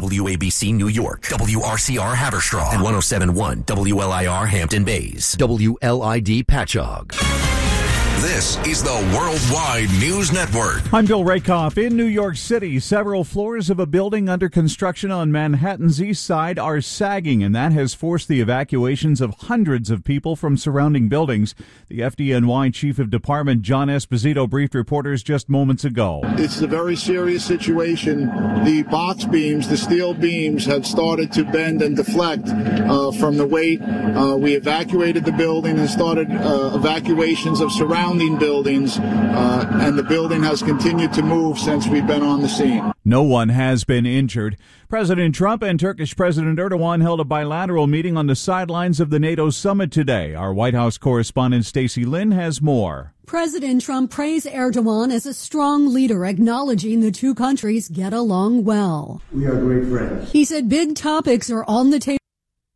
WABC New York, WRCR Haverstraw, and 107.1 WLIR Hampton Bays, WLID Patchogue. This is the Worldwide News Network. I'm Bill Rakoff. In New York City, several floors of a building under construction on Manhattan's east side are sagging, and that has forced the evacuations of hundreds of people from surrounding buildings. The FDNY Chief of Department, John Esposito, briefed reporters just moments ago. It's a very serious situation. The box beams, the steel beams, have started to bend and deflect from the weight. We evacuated the building and started evacuations of surrounding buildings, and the building has continued to move since we've been on the scene. No one has been injured. President Trump and Turkish President Erdogan held a bilateral meeting on the sidelines of the NATO summit today. Our White House correspondent Stacey Lynn has more. President Trump praised Erdogan as a strong leader, acknowledging the two countries get along well. We are great friends. He said big topics are on the table.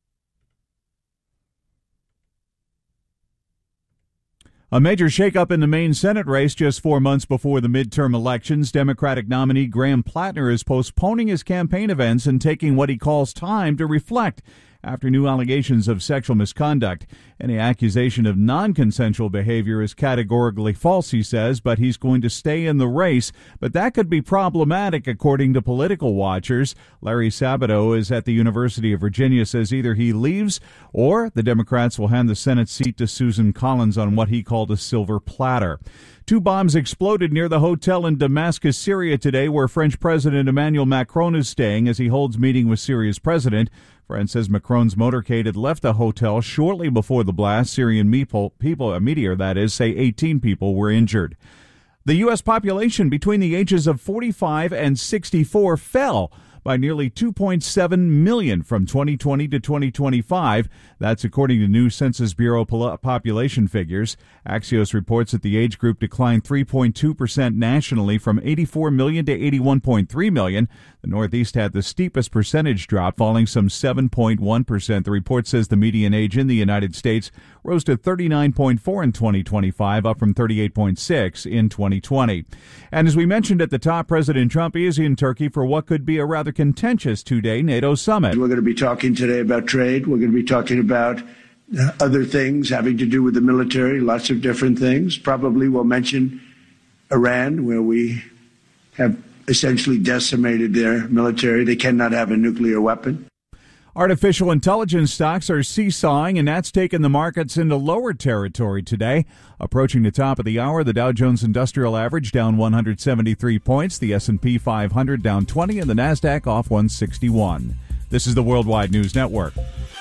A major shakeup in the Maine Senate race just 4 months before the midterm elections. Democratic nominee Graham Plattner is postponing his campaign events and taking what he calls time to reflect after new allegations of sexual misconduct. Any accusation of non-consensual behavior is categorically false, he says, but he's going to stay in the race. But that could be problematic, according to political watchers. Larry Sabato is at the University of Virginia, says either he leaves or the Democrats will hand the Senate seat to Susan Collins on what he called a silver platter. 2 bombs exploded near the hotel in Damascus, Syria today, where French President Emmanuel Macron is staying as he holds meeting with Syria's president. France says Macron's motorcade had left the hotel shortly before the blast. Syrian media, that is, say 18 people were injured. The U.S. population between the ages of 45 and 64 fell by nearly 2.7 million from 2020 to 2025. That's according to new Census Bureau population figures. Axios reports that the age group declined 3.2% nationally from 84 million to 81.3 million. The Northeast had the steepest percentage drop, falling some 7.1%. The report says the median age in the United States rose to 39.4 in 2025, up from 38.6 in 2020. And as we mentioned at the top, President Trump is in Turkey for what could be a rather contentious 2-day NATO summit. We're going to be talking today about trade. We're going to be talking about other things having to do with the military, lots of different things. Probably we'll mention Iran, where we have essentially decimated their military. They cannot have a nuclear weapon. Artificial intelligence stocks are seesawing, and that's taken the markets into lower territory today. Approaching the top of the hour, the Dow Jones Industrial Average down 173 points, the S&P 500 down 20, and the NASDAQ off 161. This is the Worldwide News Network.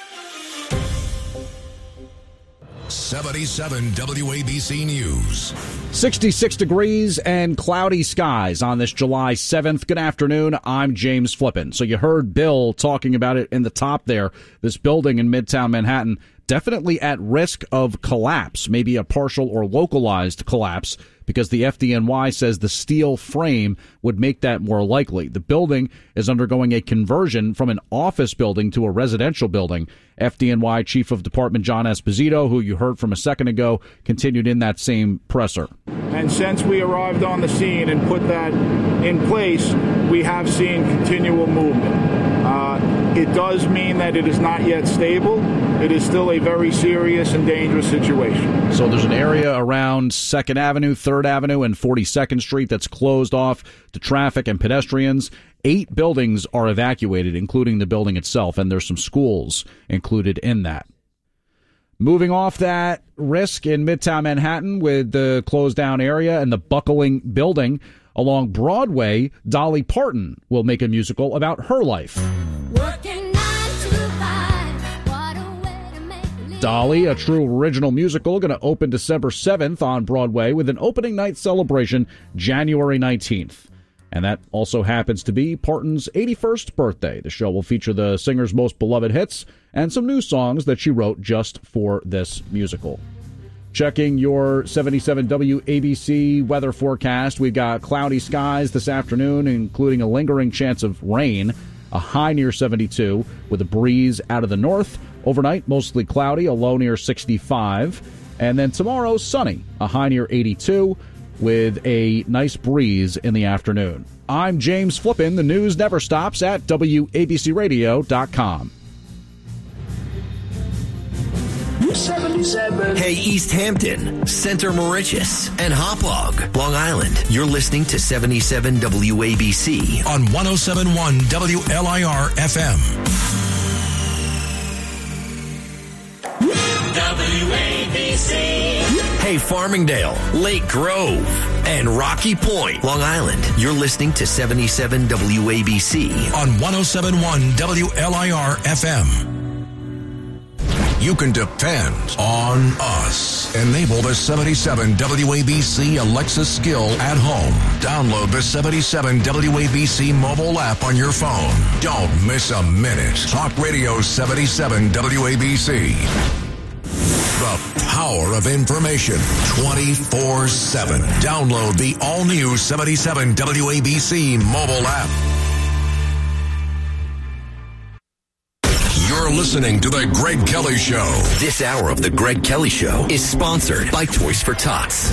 77 WABC News. 66 degrees and cloudy skies on this July 7th. Good afternoon. I'm James Flippin. So you heard Bill talking about it in the top there. This building in Midtown Manhattan definitely at risk of collapse, maybe a partial or localized collapse, because the FDNY says the steel frame would make that more likely. The building is undergoing a conversion from an office building to a residential building. FDNY Chief of Department John Esposito, who you heard from a second ago, continued in that same presser. And since we arrived on the scene and put that in place, we have seen continual movement. It does mean that it is not yet stable. It is still a very serious and dangerous situation. So there's an area around 2nd Avenue, 3rd Avenue, and 42nd Street that's closed off to traffic and pedestrians. 8 buildings are evacuated, including the building itself, and there's some schools included in that. Moving off that risk in Midtown Manhattan with the closed down area and the buckling building along Broadway, Dolly Parton will make a musical about her life. Dolly, a true original musical, going to open December 7th on Broadway with an opening night celebration January 19th. And that also happens to be Parton's 81st birthday. The show will feature the singer's most beloved hits and some new songs that she wrote just for this musical. Checking your 77 WABC weather forecast, we've got cloudy skies this afternoon, including a lingering chance of rain, a high near 72 with a breeze out of the north. Overnight, mostly cloudy, a low near 65. And then tomorrow, sunny, a high near 82 with a nice breeze in the afternoon. I'm James Flippin. The news never stops at WABCRadio.com. 77. Hey, East Hampton, Center Moriches, and Hauppauge, Long Island. You're listening to 77 WABC on 107.1 WLIR FM. WABC. Hey, Farmingdale, Lake Grove, and Rocky Point, Long Island. You're listening to 77 WABC on 107.1 WLIR FM. You can depend on us. Enable the 77 WABC Alexa skill at home. Download the 77 WABC mobile app on your phone. Don't miss a minute. Talk Radio 77 WABC. The power of information 24/7. Download the all-new 77 WABC mobile app. You're listening to The Greg Kelly Show. This hour of The Greg Kelly Show is sponsored by Toys for Tots.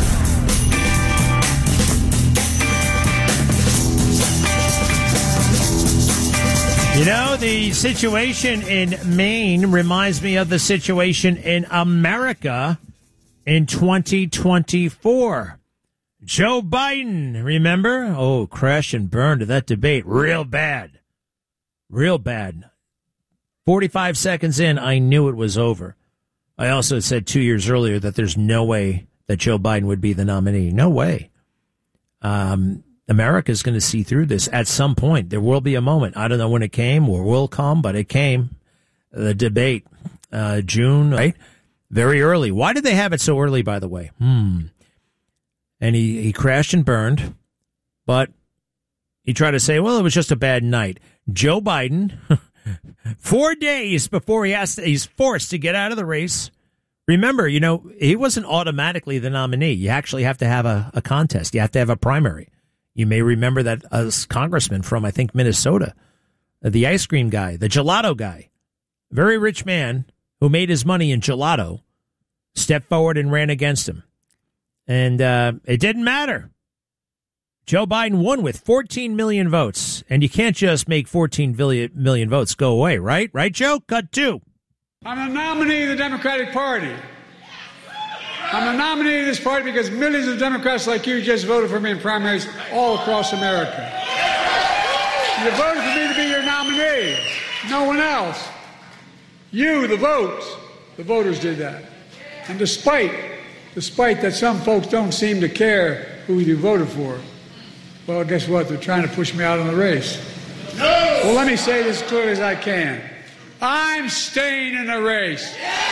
You know, the situation in Maine reminds me of the situation in America in 2024. Joe Biden, remember? Oh, crash and burn to that debate. Real bad. Real bad. 45 seconds in, I knew it was over. I also said 2 years earlier that there's no way that Joe Biden would be the nominee. No way. America's going to see through this at some point. There will be a moment. I don't know when it came or will come, but it came. The debate, June, right? Very early. Why did they have it so early, by the way? And he crashed and burned, but he tried to say, well, it was just a bad night. Joe Biden... 4 days before he's forced to get out of the race. Remember, you know, he wasn't automatically the nominee. You actually have to have a contest. You have to have a primary. You may remember that as congressman from, I think, Minnesota, the ice cream guy, the gelato guy, very rich man who made his money in gelato, stepped forward and ran against him. And it didn't matter. Joe Biden won with 14 million votes, and you can't just make 14 million votes go away, right? Right, Joe? Cut two. I'm a nominee of the Democratic Party. I'm a nominee of this party because millions of Democrats like you just voted for me in primaries all across America. You voted for me to be your nominee, no one else. You, the voters did that. And despite that some folks don't seem to care who you voted for, well, guess what? They're trying to push me out of the race. No! Well, let me say this as clearly as I can. I'm staying in the race.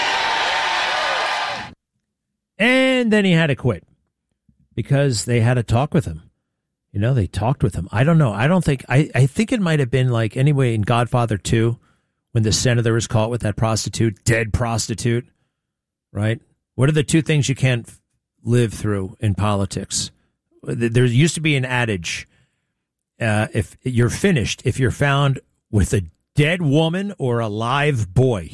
And then he had to quit because they had to talk with him. You know, they talked with him. I don't know. I think it might have been like, anyway, in Godfather 2, when the senator was caught with that prostitute, dead prostitute, right? What are the two things you can't live through in politics? There used to be an adage, if you're finished, if you're found with a dead woman or a live boy.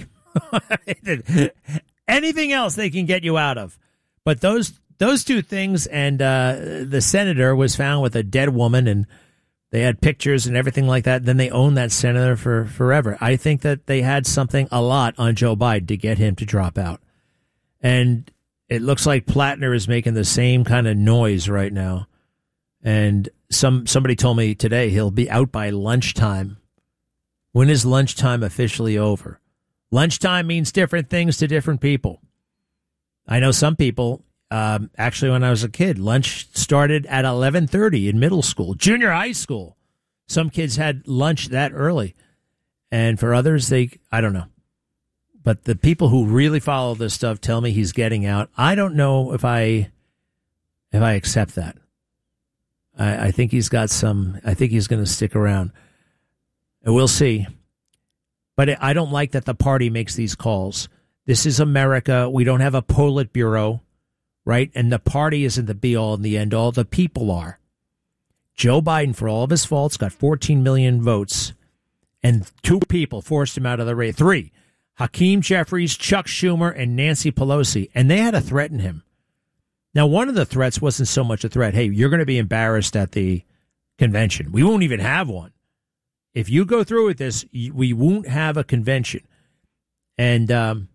Anything else they can get you out of. But those two things, and the senator was found with a dead woman, and they had pictures and everything like that. Then they owned that senator for forever. I think that they had something a lot on Joe Biden to get him to drop out. And it looks like Plattner is making the same kind of noise right now. And somebody told me today he'll be out by lunchtime. When is lunchtime officially over? Lunchtime means different things to different people. I know some people, actually when I was a kid, lunch started at 11:30 in middle school, junior high school. Some kids had lunch that early. And for others, I don't know. But the people who really follow this stuff tell me he's getting out. I don't know if I accept that. I think he's got I think he's going to stick around. And we'll see. But I don't like that the party makes these calls. This is America. We don't have a Politburo, right? And the party isn't the be-all and the end-all. The people are. Joe Biden, for all of his faults, got 14 million votes. And two people forced him out of the race. Three. Hakeem Jeffries, Chuck Schumer, and Nancy Pelosi. And they had to threaten him. Now, one of the threats wasn't so much a threat. Hey, you're going to be embarrassed at the convention. We won't even have one. If you go through with this, we won't have a convention. And,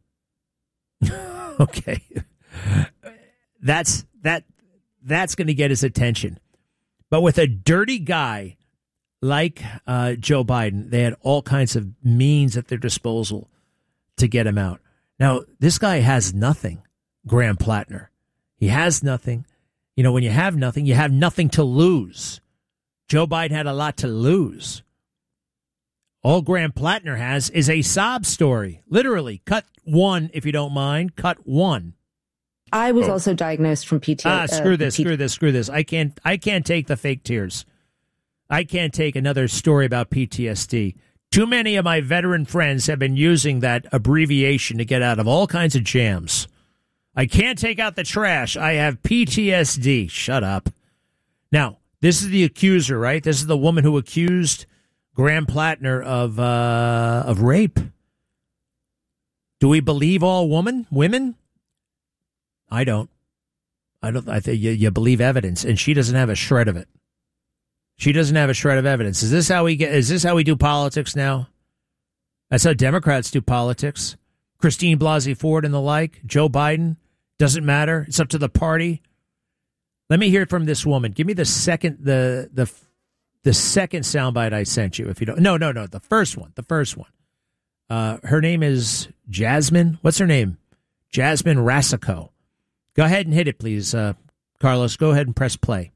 okay, that's going to get his attention. But with a dirty guy like Joe Biden, they had all kinds of means at their disposal to get him out. Now, this guy has nothing, Graham Plattner. He has nothing. You know, when you have nothing to lose. Joe Biden had a lot to lose. All Graham Plattner has is a sob story. Literally, cut one, if you don't mind. Cut one. I was also diagnosed from PTSD. Screw this. I can't take the fake tears. I can't take another story about PTSD. Too many of my veteran friends have been using that abbreviation to get out of all kinds of jams. I can't take out the trash. I have PTSD. Shut up. Now, this is the accuser, right? This is the woman who accused Graham Plattner of rape. Do we believe all women? I don't. I think you believe evidence, and she doesn't have a shred of it. She doesn't have a shred of evidence. Is this how we do politics now? That's how Democrats do politics. Christine Blasey Ford and the like. Joe Biden, doesn't matter. It's up to the party. Let me hear from this woman. Give me the second the second soundbite I sent you. If you don't, no, the first one. Her name is Jasmine. What's her name? Jasmine Rasico. Go ahead and hit it, please, Carlos. Go ahead and press play.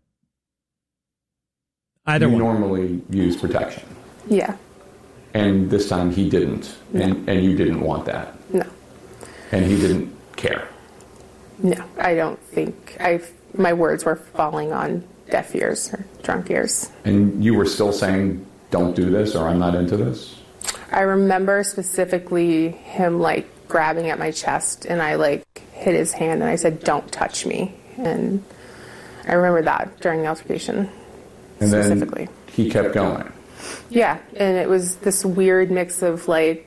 Either one. Normally use protection. Yeah. And this time he didn't. No. And you didn't want that. No. And he didn't care. No, I don't think my words were falling on deaf ears or drunk ears. And you were still saying, don't do this, or I'm not into this? I remember specifically him grabbing at my chest, and I hit his hand and I said, don't touch me. And I remember that during the altercation. And specifically. Then he kept going. Yeah, and it was this weird mix of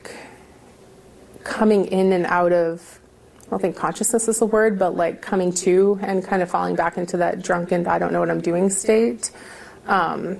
coming in and out of, I don't think consciousness is the word, but coming to and kind of falling back into that drunken, I don't know what I'm doing state. And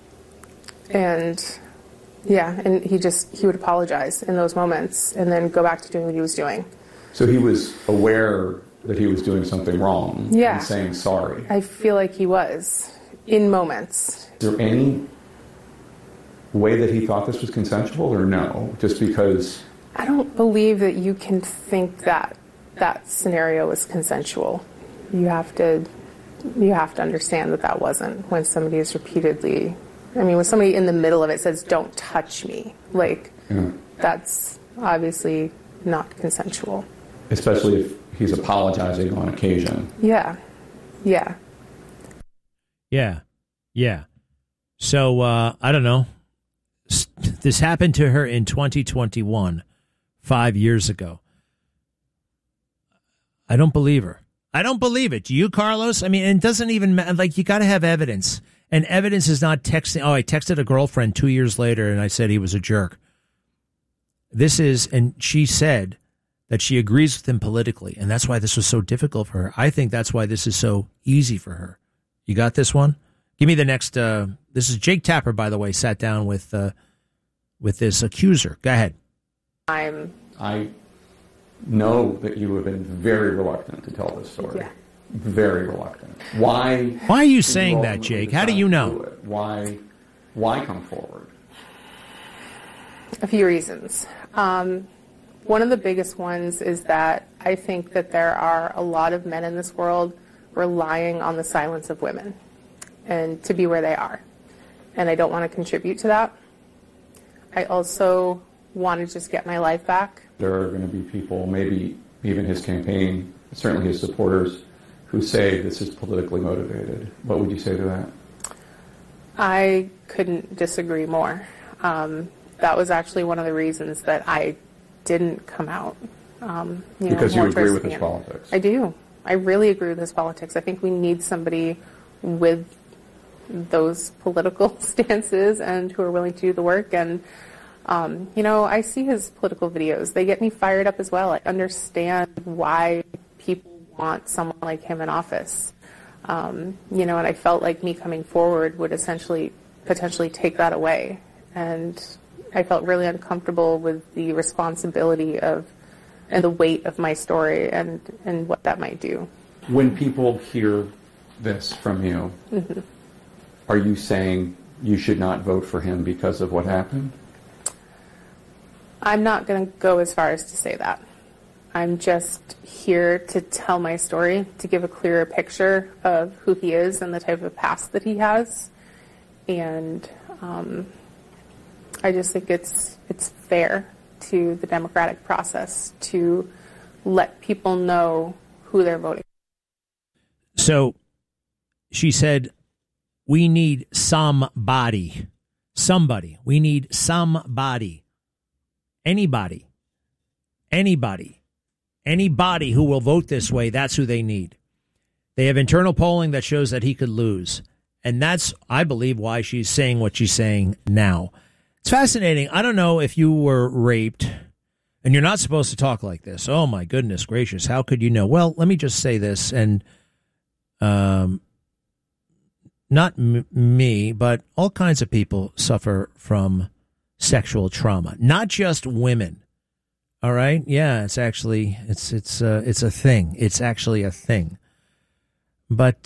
yeah, and he would apologize in those moments and then go back to doing what he was doing. So he was aware that he was doing something wrong. Yeah. And saying sorry. I feel like he was in moments. Is there any way that he thought this was consensual, or no? Just because... I don't believe that you can think that that scenario was consensual. You have to understand that wasn't, when somebody is repeatedly, when somebody in the middle of it says, don't touch me, that's obviously not consensual. Especially if he's apologizing on occasion. Yeah. So, I don't know. This happened to her in 2021, 5 years ago. I don't believe her. I don't believe it. Do you, Carlos? It doesn't even matter. You got to have evidence. And evidence is not texting. Oh, I texted a girlfriend 2 years later and I said he was a jerk. And she said that she agrees with him politically. And that's why this was so difficult for her. I think that's why this is so easy for her. You got this one? Give me the next. This is Jake Tapper, by the way, sat down with this accuser. Go ahead. I know that you have been very reluctant to tell this story. Yeah. Very reluctant. Why are you saying that, Jake? How do you know? Why come forward? A few reasons. One of the biggest ones is that I think that there are a lot of men in this world relying on the silence of women and to be where they are. And I don't want to contribute to that. I also want to just get my life back. There are going to be people, maybe even his campaign, certainly his supporters, who say this is politically motivated. What would you say to that? I couldn't disagree more. That was actually one of the reasons that I didn't come out. Because you agree with his politics. I do. I really agree with his politics. I think we need somebody with those political stances and who are willing to do the work. And, I see his political videos. They get me fired up as well. I understand why people want someone like him in office. And I felt like me coming forward would potentially take that away. And I felt really uncomfortable with the responsibility and the weight of my story and what that might do. When people hear this from you, mm-hmm. Are you saying you should not vote for him because of what happened? I'm not going to go as far as to say that. I'm just here to tell my story, to give a clearer picture of who he is and the type of past that he has. And I just think it's fair to the democratic process to let people know who they're voting. So she said, we need somebody. We need somebody. Anybody who will vote this way, that's who they need. They have internal polling that shows that he could lose. And that's, I believe, why she's saying what she's saying now. It's fascinating. I don't know if you were raped, and you're not supposed to talk like this. Oh, my goodness gracious. How could you know? Well, let me just say this, and not me, but all kinds of people suffer from sexual trauma, not just women. All right. Yeah, it's actually it's a thing. It's actually a thing. But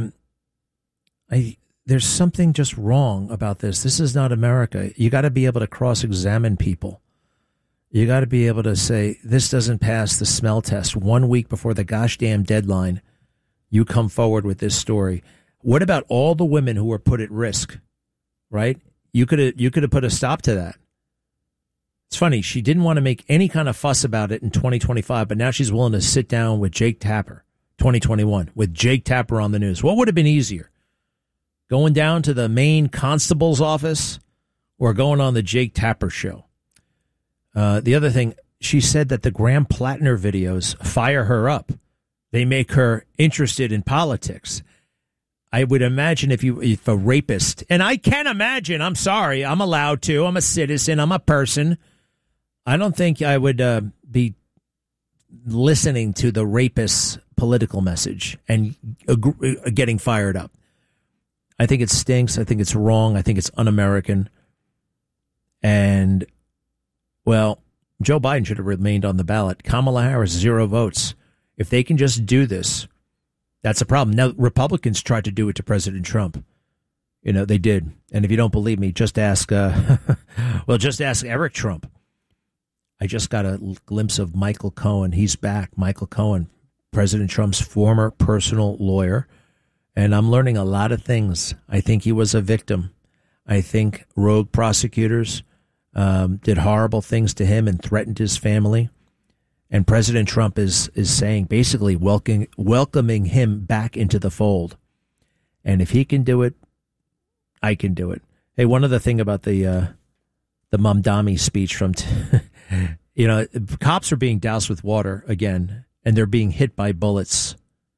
there's something just wrong about this. This is not America. You got to be able to cross-examine people. You got to be able to say, this doesn't pass the smell test. 1 week before the gosh damn deadline, you come forward with this story. What about all the women who were put at risk, right? You could have put a stop to that. It's funny. She didn't want to make any kind of fuss about it in 2025, but now she's willing to sit down with Jake Tapper, 2021, with Jake Tapper on the news. What would have been easier? Going down to the Maine constable's office or going on the Jake Tapper show? The other thing, she said that the Graham Plattner videos fire her up. They make her interested in politics. I would imagine if a rapist, and I can imagine, I'm sorry, I'm allowed to, I'm a citizen, I'm a person. I don't think I would be listening to the rapist's political message and getting fired up. I think it stinks. I think it's wrong. I think it's un-American. And, well, Joe Biden should have remained on the ballot. Kamala Harris, 0 votes. If they can just do this, that's a problem. Now, Republicans tried to do it to President Trump. You know, they did. And if you don't believe me, just ask, just ask Eric Trump. I just got a glimpse of Michael Cohen. He's back. Michael Cohen, President Trump's former personal lawyer. And I'm learning a lot of things. I think he was a victim. I think rogue prosecutors did horrible things to him and threatened his family. And President Trump is saying, basically welcoming him back into the fold. And if he can do it, I can do it. Hey, one other thing about the Mamdani speech from, cops are being doused with water again, and they're being hit by bullets.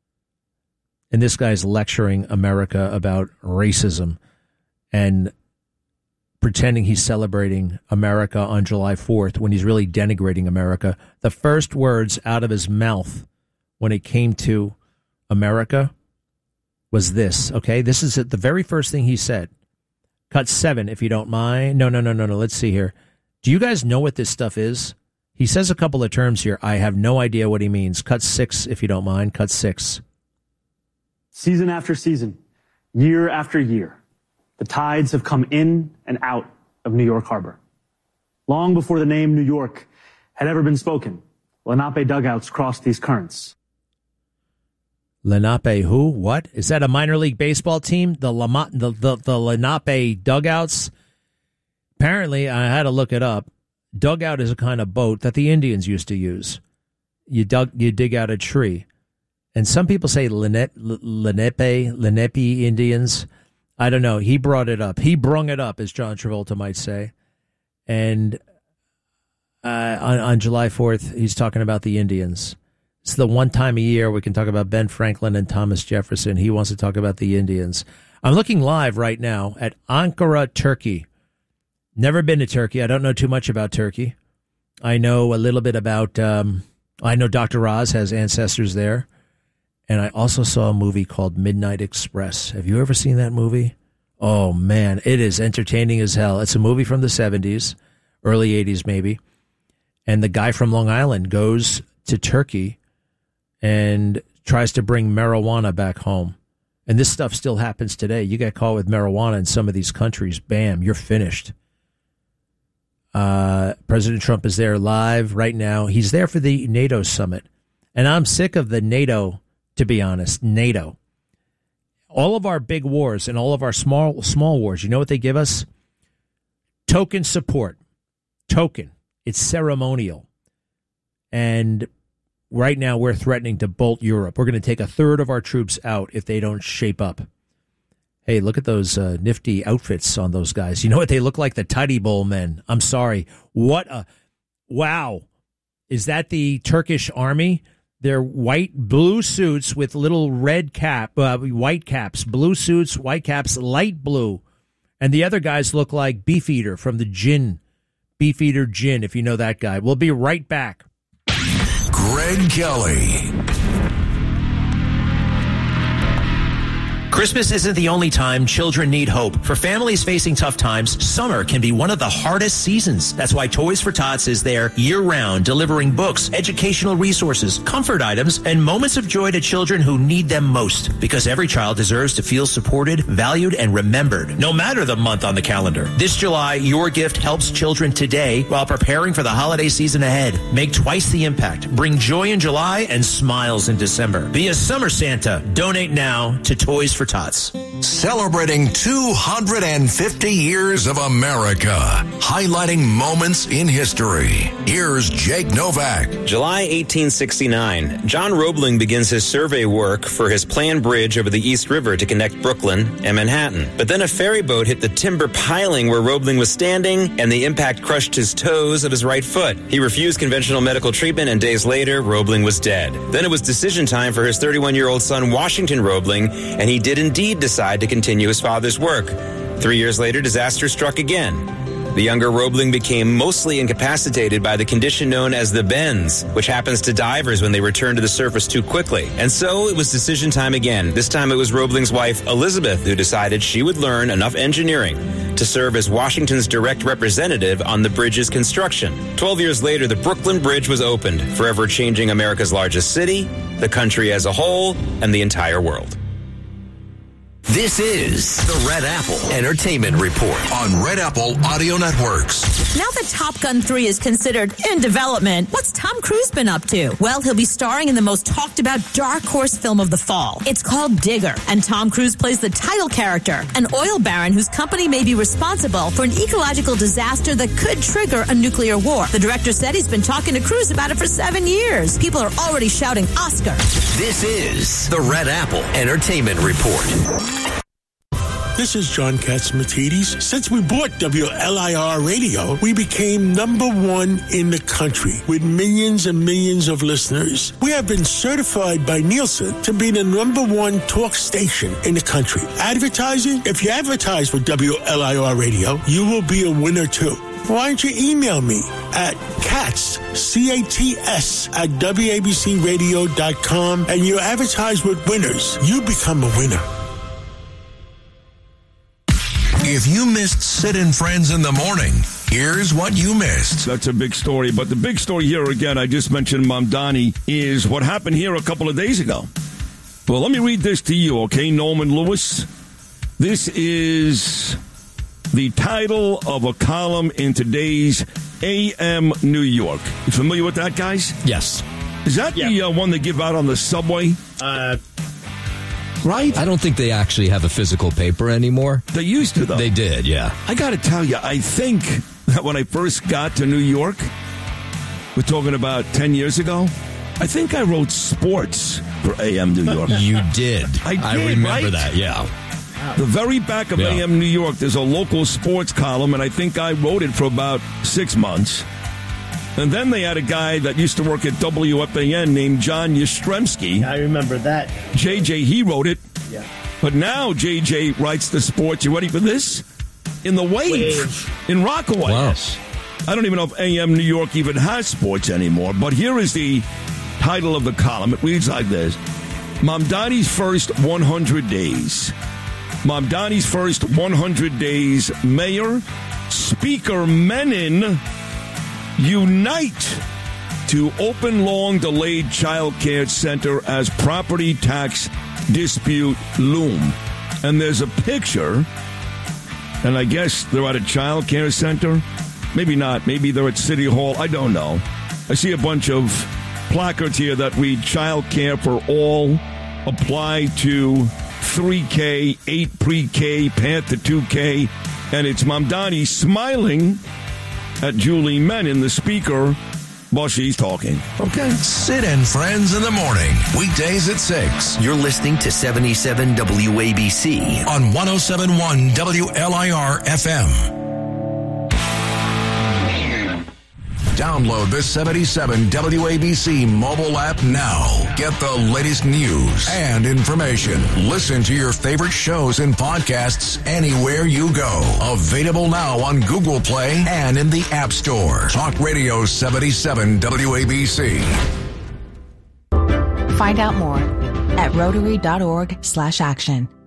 And this guy's lecturing America about racism and pretending he's celebrating America on July 4th when he's really denigrating America. The first words out of his mouth when it came to America was this, okay? This is the very first thing he said. Cut 7, if you don't mind. No. Let's see here. Do you guys know what this stuff is? He says a couple of terms here. I have no idea what he means. Cut 6, if you don't mind. Cut 6. Season after season, year after year, the tides have come in and out of New York Harbor. Long before the name New York had ever been spoken, Lenape dugouts crossed these currents. Lenape who? What? Is that a minor league baseball team? The Lenape dugouts? Apparently, I had to look it up. Dugout is a kind of boat that the Indians used to use. You dig out a tree. And some people say Lenape Indians. I don't know. He brought it up. He brung it up, as John Travolta might say. And on July 4th, he's talking about the Indians. It's the one time a year we can talk about Ben Franklin and Thomas Jefferson. He wants to talk about the Indians. I'm looking live right now at Ankara, Turkey. Never been to Turkey. I don't know too much about Turkey. I know a little bit about, I know Dr. Oz has ancestors there. And I also saw a movie called Midnight Express. Have you ever seen that movie? Oh, man, it is entertaining as hell. It's a movie from the 70s, early 80s maybe. And the guy from Long Island goes to Turkey and tries to bring marijuana back home. And this stuff still happens today. You get caught with marijuana in some of these countries, bam, you're finished. President Trump is there live right now. He's there for the NATO summit. And I'm sick of the NATO, to be honest, NATO. All of our big wars and all of our small wars, you know what they give us? Token support. Token. It's ceremonial. And right now we're threatening to bolt Europe. We're going to take a third of our troops out if they don't shape up. Hey, look at those nifty outfits on those guys. You know what they look like? The Tidy Bowl men. I'm sorry. Wow. Is that the Turkish army? They're blue suits with little white caps, blue suits, white caps, light blue. And the other guys look like Beefeater from the Jinn. Beefeater Jinn, if you know that guy. We'll be right back. Greg Kelly. Christmas isn't the only time children need hope. For families facing tough times, summer can be one of the hardest seasons. That's why Toys for Tots is there year-round, delivering books, educational resources, comfort items, and moments of joy to children who need them most. Because every child deserves to feel supported, valued, and remembered, no matter the month on the calendar. This July, your gift helps children today while preparing for the holiday season ahead. Make twice the impact. Bring joy in July and smiles in December. Be a summer Santa. Donate now to Toys for Tots. Celebrating 250 years of America, highlighting moments in history. Here's Jake Novak. July 1869, John Roebling begins his survey work for his planned bridge over the East River to connect Brooklyn and Manhattan. But then a ferry boat hit the timber piling where Roebling was standing, and the impact crushed his toes of his right foot. He refused conventional medical treatment, and days later, Roebling was dead. Then it was decision time for his 31-year-old son, Washington Roebling, and he did indeed decide to continue his father's work. 3 years later, disaster struck again. The younger Roebling became mostly incapacitated by the condition known as the bends, which happens to divers when they return to the surface too quickly. And so it was decision time again. This time it was Roebling's wife, Elizabeth, who decided she would learn enough engineering to serve as Washington's direct representative on the bridge's construction. 12 years later, the Brooklyn Bridge was opened, forever changing America's largest city, the country as a whole, and the entire world. This is the Red Apple Entertainment Report on Red Apple Audio Networks. Now that Top Gun 3 is considered in development, what's Tom Cruise been up to? Well, he'll be starring in the most talked about dark horse film of the fall. It's called Digger, and Tom Cruise plays the title character, an oil baron whose company may be responsible for an ecological disaster that could trigger a nuclear war. The director said he's been talking to Cruise about it for 7 years. People are already shouting Oscar. This is the Red Apple Entertainment Report. This is John Katsimatidis. Since we bought WLIR Radio, we became #1 in the country with millions and millions of listeners. We have been certified by Nielsen to be the #1 talk station in the country. Advertising? If you advertise with WLIR Radio, you will be a winner too. Why don't you email me at Katz, C-A-T-S, at WABCRadio.com, and you advertise with winners. You become a winner. If you missed Sit-In Friends in the morning, here's what you missed. That's a big story. But the big story here, again, I just mentioned Mamdani, is what happened here a couple of days ago. Well, let me read this to you, okay, Norman Lewis? This is the title of a column in today's AM New York. You familiar with that, guys? Yes. Is that the one they give out on the subway? Right? I don't think they actually have a physical paper anymore. They used to, though. They did, yeah. I got to tell you, I think that when I first got to New York, we're talking about 10 years ago, I think I wrote sports for AM New York. You did. I remember that, yeah. The very back of AM New York, there's a local sports column, and I think I wrote it for about 6 months. And then they had a guy that used to work at WFAN named John Yastrzemski. I remember that. JJ, he wrote it. Yeah. But now JJ writes the sports. You ready for this? In the Wave. In Rockaway. Wow. I don't even know if AM New York even has sports anymore. But here is the title of the column. It reads like this. Mamdani's first 100 days. Mamdani's first 100 days. Mayor, Speaker Menon unite to open long-delayed child care center as property tax dispute loom. And there's a picture, and I guess they're at a child care center. Maybe not. Maybe they're at City Hall. I don't know. I see a bunch of placards here that read child care for all, apply to 3K, 8 pre-K, path to 2K. And it's Mamdani smiling at Julie Menon, the speaker, while she's talking. Okay. Sid and Friends in the morning. Weekdays at 6. You're listening to 77 WABC on 107.1 WLIR FM. Download the 77 WABC mobile app now. Get the latest news and information. Listen to your favorite shows and podcasts anywhere you go. Available now on Google Play and in the App Store. Talk Radio 77 WABC. Find out more at Rotary.org/action.